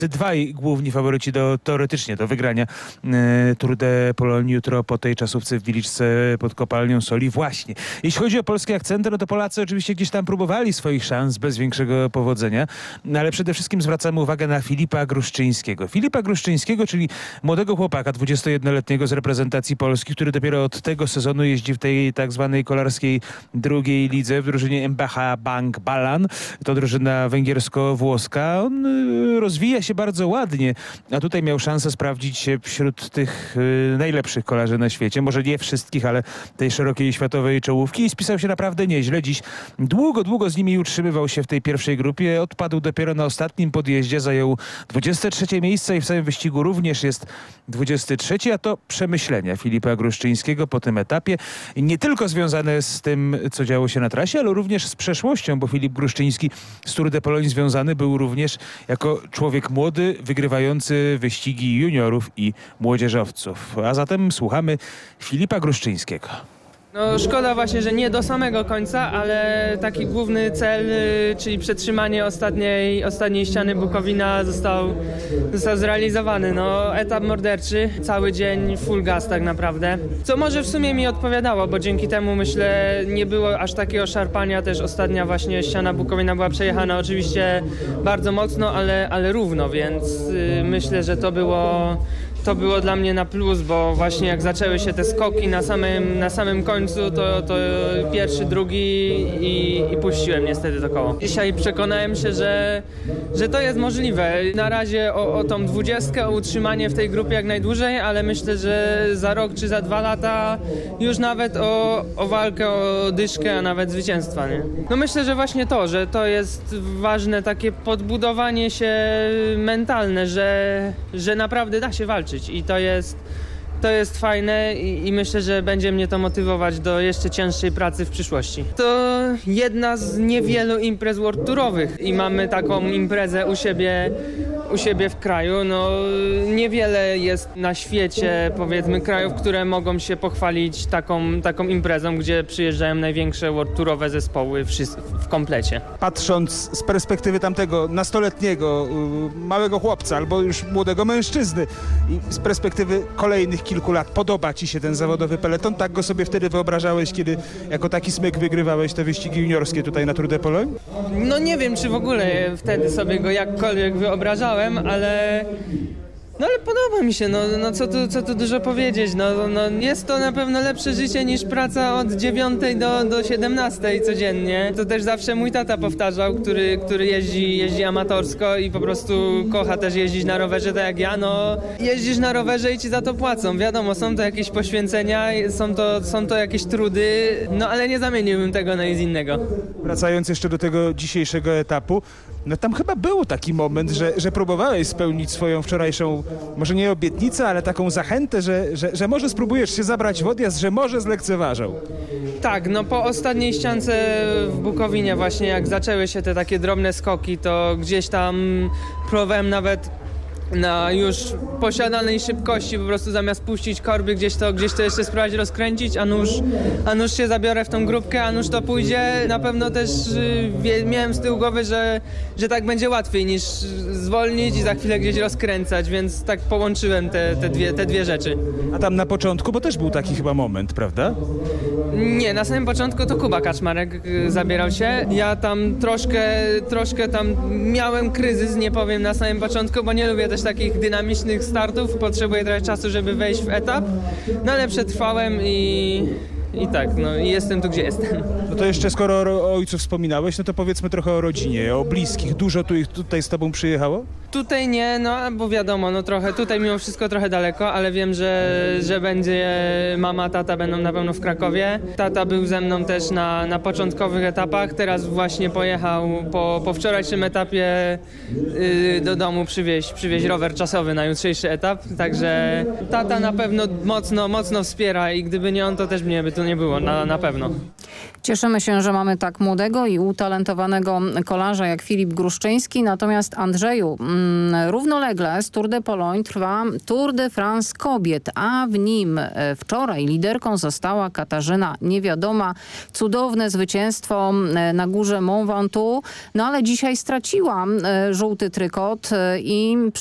Dwaj główni faworyci teoretycznie do wygrania Tour de Pologne jutro po tej czasówce w Wiliczce pod kopalnią soli. Właśnie. Jeśli chodzi o polskie akcenty, no to Polacy oczywiście gdzieś tam próbowali swoich szans bez większego powodzenia, no ale przede wszystkim zwracamy uwagę na Filipa Gruszczyńskiego. Filipa Gruszczyńskiego, czyli młodego chłopaka, 21-letniego z reprezentacji Polski, który dopiero od tego sezonu jeździ w tej tak zwanej kolarskiej drugiej lidze w drużynie MBH Bank Balan. To drużyna węgiersko-włoska. On rozwija się bardzo ładnie, a tutaj miał szansę sprawdzić się wśród tych najlepszych kolarzy na świecie. Może nie wszystkich, ale tej szerokiej światowej czołówki i spisał się naprawdę nieźle. Dziś długo z nimi utrzymywał się w tej pierwszej grupie. Odpadł dopiero na ostatnim podjeździe, zajął 23 miejsce i w całym wyścigu również jest 23, a to przemyślenia Filipa Gruszczyńskiego po tym etapie. Nie tylko związane z tym, co działo się na trasie, ale również z przeszłością, bo Filip Gruszczyński z Tour de Pologne związany był również jako człowiek młody, wygrywający wyścigi juniorów i młodzieżowców. A zatem słuchamy Filipa Gruszczyńskiego. No szkoda właśnie, że nie do samego końca, ale taki główny cel, czyli przetrzymanie ostatniej ściany Bukowina został zrealizowany. No etap morderczy, cały dzień full gas tak naprawdę. Co może w sumie mi odpowiadało, bo dzięki temu myślę nie było aż takiego szarpania. Też ostatnia właśnie ściana Bukowina była przejechana oczywiście bardzo mocno, ale równo, więc myślę, że to było dla mnie na plus, bo właśnie jak zaczęły się te skoki na samym końcu, to pierwszy, drugi i puściłem niestety to koło. Dzisiaj przekonałem się, że to jest możliwe. Na razie o tą 20, o utrzymanie w tej grupie jak najdłużej, ale myślę, że za rok czy za 2 lata już nawet o walkę, o dyszkę, a nawet zwycięstwa, nie? No myślę, że właśnie że to jest ważne takie podbudowanie się mentalne, że naprawdę da się walczyć. I to jest fajne i myślę, że będzie mnie to motywować do jeszcze cięższej pracy w przyszłości. To jedna z niewielu imprez World Tourowych i mamy taką imprezę u siebie w kraju. No, niewiele jest na świecie, powiedzmy, krajów, które mogą się pochwalić taką imprezą, gdzie przyjeżdżają największe World Tourowe zespoły w komplecie. Patrząc z perspektywy tamtego nastoletniego, małego chłopca albo już młodego mężczyzny i z perspektywy kolejnych kilku lat, podoba ci się ten zawodowy peleton? Tak go sobie wtedy wyobrażałeś, kiedy jako taki smyk wygrywałeś te wyścigi juniorskie tutaj na Tour de Pologne? No nie wiem, czy w ogóle wtedy sobie go jakkolwiek wyobrażałem, ale podoba mi się, co tu dużo powiedzieć, jest to na pewno lepsze życie niż praca od 9 do 17 codziennie. To też zawsze mój tata powtarzał, który jeździ amatorsko i po prostu kocha też jeździć na rowerze tak jak ja, jeździsz na rowerze i ci za to płacą, wiadomo, są to jakieś poświęcenia, są to jakieś trudy, ale nie zamieniłbym tego na nic innego. Wracając jeszcze do tego dzisiejszego etapu, tam chyba był taki moment, że próbowałeś spełnić swoją wczorajszą, może nie obietnicę, ale taką zachętę, że może spróbujesz się zabrać w odjazd, że może zlekceważą. Tak, po ostatniej ściance w Bukowinie właśnie, jak zaczęły się te takie drobne skoki, to gdzieś tam próbowałem nawet na już posiadanej szybkości po prostu zamiast puścić korby gdzieś to jeszcze spróbować rozkręcić, a nuż się zabiorę w tą grupkę, a nuż to pójdzie. Na pewno też miałem z tyłu głowy, że tak będzie łatwiej niż zwolnić i za chwilę gdzieś rozkręcać, więc tak połączyłem te dwie rzeczy. A tam na początku, bo też był taki chyba moment, prawda? Nie, na samym początku to Kuba Kaczmarek zabierał się. Ja tam troszkę tam miałem kryzys, nie powiem, na samym początku, bo nie lubię też takich dynamicznych startów, potrzebuję trochę czasu, żeby wejść w etap, ale przetrwałem i jestem tu, gdzie jestem. No to jeszcze skoro o ojcu wspominałeś, to powiedzmy trochę o rodzinie, o bliskich. Dużo tu ich tutaj z tobą przyjechało? Tutaj nie, bo wiadomo, trochę tutaj mimo wszystko trochę daleko, ale wiem, że będzie mama, tata będą na pewno w Krakowie. Tata był ze mną też na początkowych etapach, teraz właśnie pojechał po wczorajszym etapie do domu przywieźć rower czasowy na jutrzejszy etap, także tata na pewno mocno wspiera i gdyby nie on, to też mnie by tu nie było, na pewno. Cieszymy się, że mamy tak młodego i utalentowanego kolarza jak Filip Gruszczyński. Natomiast Andrzeju, równolegle z Tour de Pologne trwa Tour de France kobiet, a w nim wczoraj liderką została Katarzyna Niewiadoma. Cudowne zwycięstwo na górze Mont Ventoux, no ale dzisiaj straciła żółty trykot i